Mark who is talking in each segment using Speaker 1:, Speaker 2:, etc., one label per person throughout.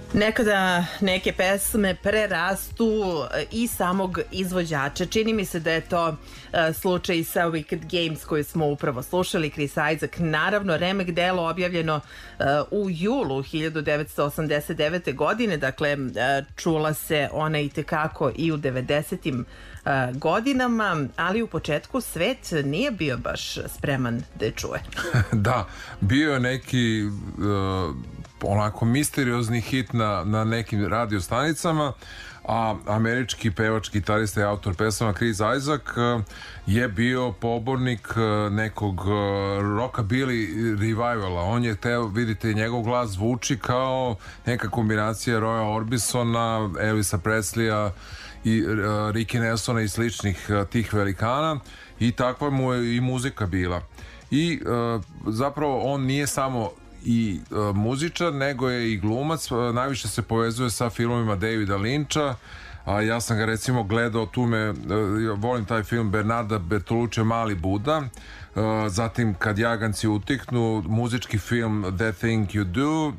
Speaker 1: Nekada neke pesme prerastu i samog izvođača. Čini mi se da je to slučaj sa Wicked Games koju smo upravo slušali, Chris Isaak. Naravno, remek delo objavljeno u julu 1989. godine, dakle čula se ona i tekako i u 90-im godinama, ali u početku svet nije bio baš spreman da je čuje.
Speaker 2: Da, bio je neki onako misteriozni hit na nekim radiostanicama, a američki pevač, gitarista i autor pesama Chris Isaak je bio pobornik nekog rockabilly revivala. On je teo, vidite, njegov glas zvuči kao neka kombinacija Roya Orbisona, Elvisa Presleya i Ricky Nelsona i sličnih tih velikana, i takva mu je i muzika bila. I zapravo on nije samo i muzičar, nego je i glumac. Najviše se povezuje sa filmovima Davida Lyncha, a ja sam ga recimo gledao, volim taj film Bernarda Bertolucci Mali Buda, zatim Kad jaganci utihnu, muzički film The Thing You Do,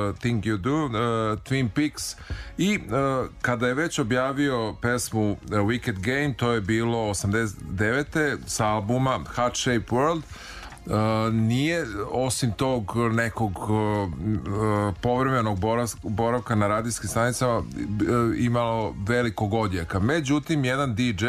Speaker 2: Twin Peaks, i kada je već objavio pesmu Wicked Game, to je bilo 89. sa albuma Heart Shaped World, nije osim tog nekog povremenog boravka na radijskim stanicama imalo velikog odjeka. Međutim, jedan DJ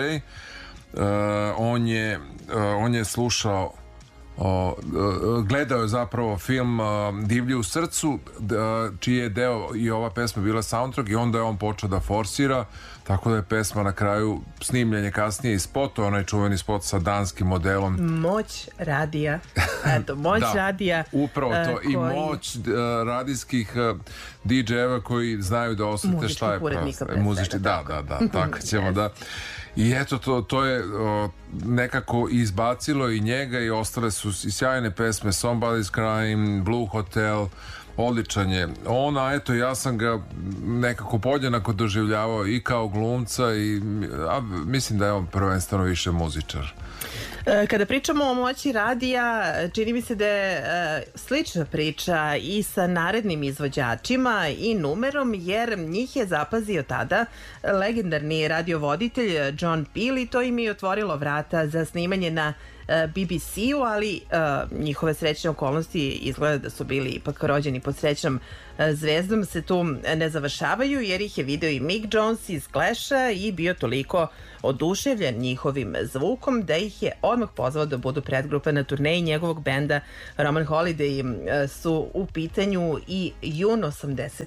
Speaker 2: on je slušao, gledao je zapravo film Divlji u srcu, čiji je deo i ova pesma bila soundtrack, i onda je on počeo da forsira, tako da je pesma na kraju snimljenje kasnije i spot, onaj čuveni spot sa danskim modelom.
Speaker 1: Moć radija. Eto, moć
Speaker 2: da,
Speaker 1: radija.
Speaker 2: Upravo to, i moć radijskih DJ-eva koji znaju da osjete šta je muzički. Da, tako ćemo da. I eto, to je nekako izbacilo i njega, i ostale su i sjajne pesme, Somebody's Crying, Blue Hotel, odličan je. Eto, ja sam ga nekako podjednako doživljavao i kao glumca, a mislim da je on prvenstveno više muzičar.
Speaker 1: Kada pričamo o moći radija, čini mi se da je slična priča i sa narednim izvođačima i numerom, jer njih je zapazio tada legendarni radiovoditelj John Peel, i to im je otvorilo vrata za snimanje na BBC-u, ali njihove srećne okolnosti izgleda da su bili ipak rođeni pod srećnom zvezdom se tu ne završavaju, jer ih je video i Mick Jones iz Clash-a i bio toliko oduševljen njihovim zvukom da ih je odmah pozvao da budu predgrupa na turneji njegovog benda Roman Holiday. Su u pitanju i jun 83.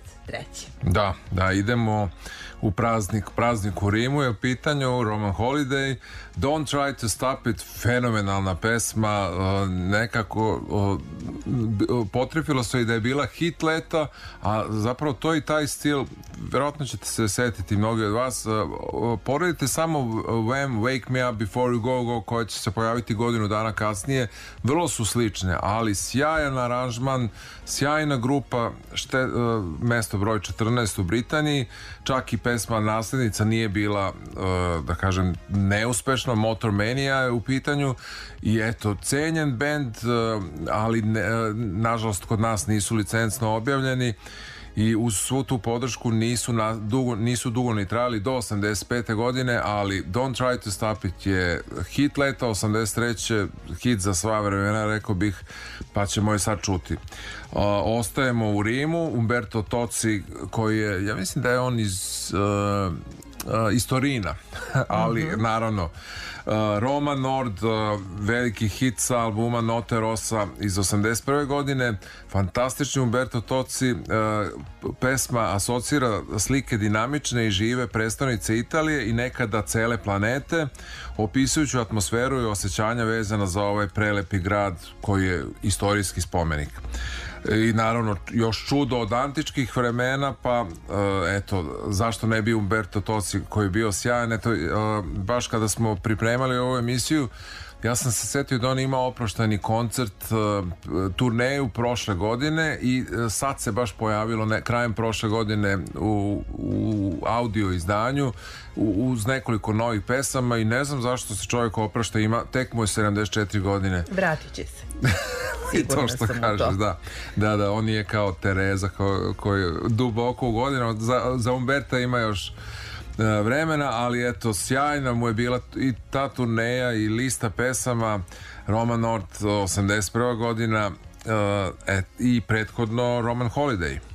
Speaker 2: Da, idemo u praznik u Rimu je u pitanju Roman Holiday, Don't Try to Stop It, fenomenalna pesma, nekako potrefilo se i da je bila hit leta, a zapravo to i taj stil, verovatno ćete se setiti mnogi od vas, poredite samo Wham, Wake Me Up Before You Go, koja će se pojaviti godinu dana kasnije, vrlo su slične, ali sjajan aranžman, sjajna grupa, mesto broj 14 u Britaniji, čak i pesma naslednica nije bila, da kažem, neuspešna, Motormania je u pitanju, i eto, cenjen bend, ali nažalost kod nas nisu licencno objavljeni, i uz svu tu podršku nisu dugo ni trajali do 85. godine, ali Don't Try to Stop It je hit leta, 83. hit za sva vremena, rekao bih, pa ćemo je sad čuti. Ostajemo u Rimu, Umberto Tozzi, koji je, ja mislim da je on iz Torina, ali naravno Roma Nord, veliki hit sa albuma Notte Rosa iz 81. godine, fantastični Umberto Tozzi, pesma asocira slike dinamične i žive prestonice Italije i nekada cele planete, opisujući atmosferu i osjećanja vezana za ovaj prelepi grad koji je istorijski spomenik. I naravno još čudo od antičkih vremena, pa eto, zašto ne bi Umberto Tozzi koji je bio sjajan. Eto, baš kada smo pripremali ovu emisiju, ja sam se setio da on ima oprošteni koncert, turneju prošle godine i sad se baš pojavilo krajem prošle godine u audio izdanju uz nekoliko novih pesama i ne znam zašto se čovjek oprašta, tek mu je 74 godine.
Speaker 1: Vratit će se.
Speaker 2: I to što kažeš, da, on je kao Tereza koji je duboko u godinu, za Umberta ima još vremena, ali eto, sjajna mu je bila i ta turneja i lista pesama. Roman North 81. godina i prethodno Roman Holiday.